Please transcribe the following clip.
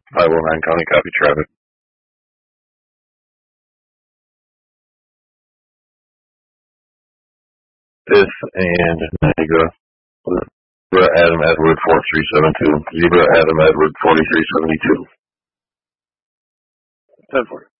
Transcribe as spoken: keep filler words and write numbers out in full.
five oh nine County, copy traffic. Fifth and Niagara. Zebra Adam Edward four three seven two. Zebra Adam Edward forty three seventy two. ten four.